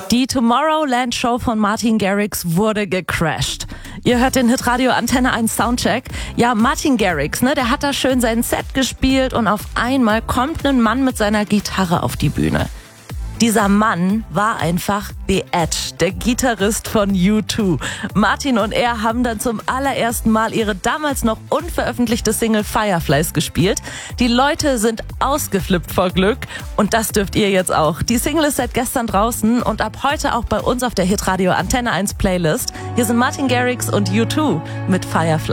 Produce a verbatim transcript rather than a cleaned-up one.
Die Tomorrowland Show von Martin Garrix wurde gecrashed. Ihr hört den Hitradio Antenne eins Soundcheck. Ja, Martin Garrix, ne, der hat da schön sein Set gespielt und auf einmal kommt ein Mann mit seiner Gitarre auf die Bühne. Dieser Mann war einfach The Edge, der Gitarrist von U zwei. Martin und er haben dann zum allerersten Mal ihre damals noch unveröffentlichte Single Fireflies gespielt. Die Leute sind ausgeflippt vor Glück und das dürft ihr jetzt auch. Die Single ist seit gestern draußen und ab heute auch bei uns auf der Hitradio Antenne eins Playlist. Hier sind Martin Garrix und U zwei mit Fireflies.